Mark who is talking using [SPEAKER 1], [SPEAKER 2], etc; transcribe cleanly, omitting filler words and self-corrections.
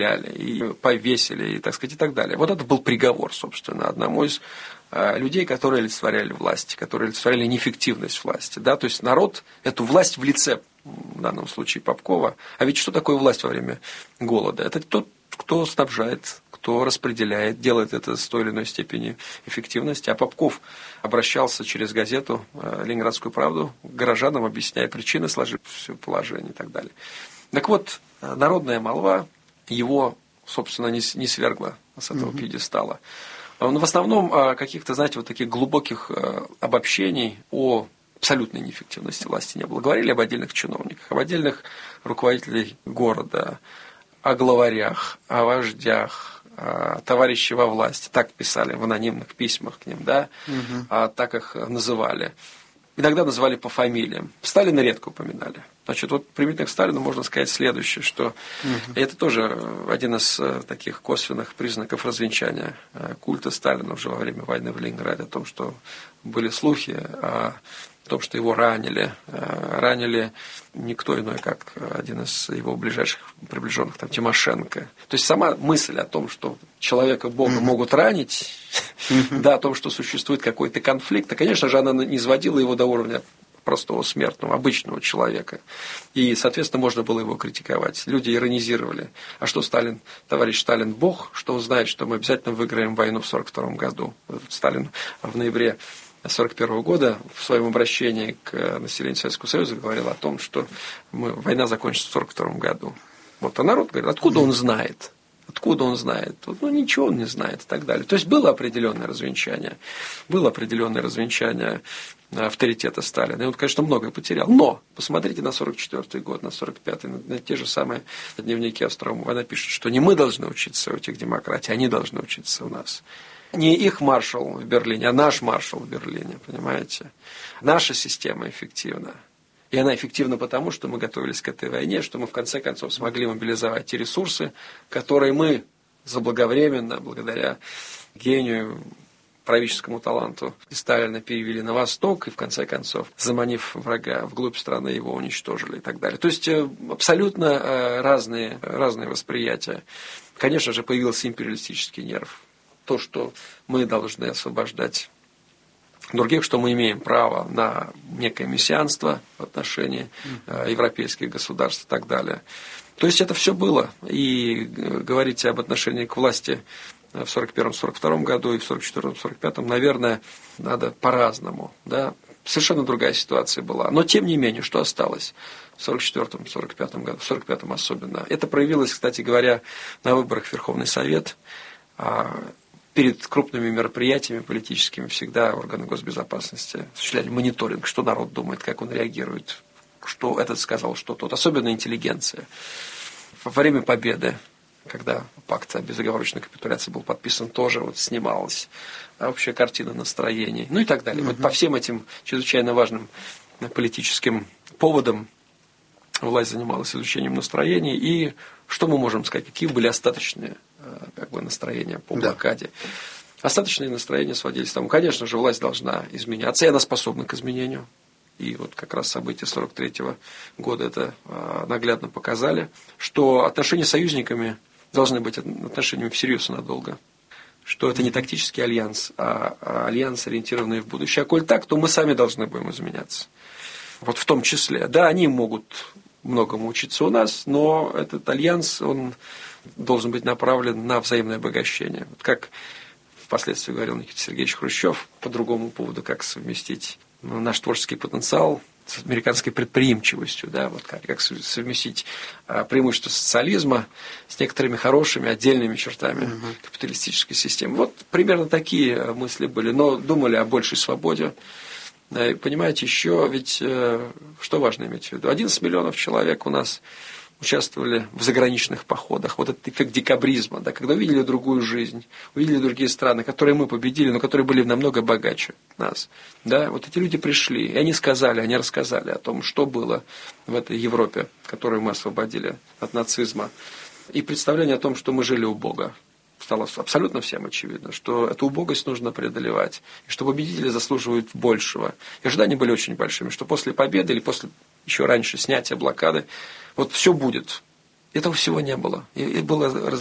[SPEAKER 1] и повесили, и, так сказать, и так далее. Вот это был приговор, собственно, одному из людей, которые олицетворяли власть, которые олицетворяли неэффективность власти. Да? То есть народ эту власть в лице, в данном случае Попкова, а ведь что такое власть во время голода? Это тот, кто снабжает, кто распределяет, делает это с той или иной степени эффективности. А Попков обращался через газету «Ленинградскую правду» к горожанам, объясняя причины сложившегося положения и так далее. Так вот, народная молва его, собственно, не свергла с этого пьедестала. Но в основном каких-то, знаете, вот таких глубоких обобщений о абсолютной неэффективности власти не было. Говорили об отдельных чиновниках, об отдельных руководителях города, о главарях, о вождях, о товарищах во власти. Так писали в анонимных письмах к ним, да, так их называли. Иногда называли по фамилиям. Сталина редко упоминали. Значит, вот применительно к Сталину можно сказать следующее, что это тоже один из таких косвенных признаков развенчания культа Сталина уже во время войны в Ленинграде, о том, что были слухи о том, что его ранили. Ранили никто иной, как один из его ближайших приближенных, там, Тимошенко. То есть сама мысль о том, что человека Бога могут ранить, да, о том, что существует какой-то конфликт, конечно же, она не изводила его до уровня простого смертного, обычного человека. И, соответственно, можно было его критиковать. Люди иронизировали. А что Сталин, товарищ Сталин, Бог, что он знает, что мы обязательно выиграем войну в 1942 году. Сталин в ноябре 1941 года в своем обращении к населению Советского Союза говорил о том, что война закончится в 1942 году. Вот, а народ говорит, откуда он знает? Откуда он знает? Ну, ничего он не знает и так далее. То есть было определенное развенчание. Было определенное развенчание авторитета Сталина. И он, конечно, многое потерял. Но посмотрите на 1944 год, на 1945, на те же самые дневники Остроумова. Она пишет, что не мы должны учиться у этих демократий, они должны учиться у нас. Не их маршал в Берлине, а наш маршал в Берлине, понимаете? Наша система эффективна. И она эффективна потому, что мы готовились к этой войне, что мы в конце концов смогли мобилизовать те ресурсы, которые мы заблаговременно, благодаря гению, правительскому таланту Сталина перевели на восток и в конце концов, заманив врага вглубь страны, его уничтожили и так далее. То есть абсолютно разные восприятия. Конечно же, появился империалистический нерв. То, что мы должны освобождать других, что мы имеем право на некое мессианство в отношении европейских государств и так далее. То есть это все было. И говорить об отношении к власти в 1941-1942 году и в 1944-1945, наверное, надо по-разному. Да? Совершенно другая ситуация была. Но тем не менее, что осталось в 1944-1945 году, в 1945 особенно. Это проявилось, кстати говоря, на выборах в Верховный Совет. Перед крупными мероприятиями политическими всегда органы госбезопасности осуществляли мониторинг, что народ думает, как он реагирует, что этот сказал, что тот. Особенно интеллигенция. Во время победы, когда пакт о безоговорочной капитуляции был подписан, тоже вот снималась общая картина настроений, ну и так далее. Вот по всем этим чрезвычайно важным политическим поводам власть занималась изучением настроений. И что мы можем сказать, какие были остаточные настроения по блокаде? Остаточные настроения сводились к тому, конечно же, власть должна изменяться, и она способна к изменению. И вот как раз события 1943 года это наглядно показали, что отношения с союзниками должны быть отношениями всерьез и надолго. Что это не тактический альянс, а альянс, ориентированный в будущее. А коль так, то мы сами должны будем изменяться. Вот в том числе. Да, они могут многому учиться у нас, но этот альянс, он должен быть направлен на взаимное обогащение. Вот как впоследствии говорил Никита Сергеевич Хрущев по другому поводу, как совместить наш творческий потенциал с американской предприимчивостью, да, вот как совместить преимущества социализма с некоторыми хорошими отдельными чертами капиталистической системы. Вот примерно такие мысли были, но думали о большей свободе. Понимаете, еще ведь, что важно иметь в виду, 11 миллионов человек у нас участвовали в заграничных походах. Вот этот эффект декабризма, да, когда увидели другую жизнь, увидели другие страны, которые мы победили, но которые были намного богаче нас. Да, вот эти люди пришли, и они сказали, они рассказали о том, что было в этой Европе, которую мы освободили от нацизма. И представление о том, что мы жили у Бога. Стало абсолютно всем очевидно, что эту убогость нужно преодолевать, и что победители заслуживают большего. И ожидания были очень большими, что после победы или после еще раньше снятия блокады, вот все будет. Этого всего не было. И было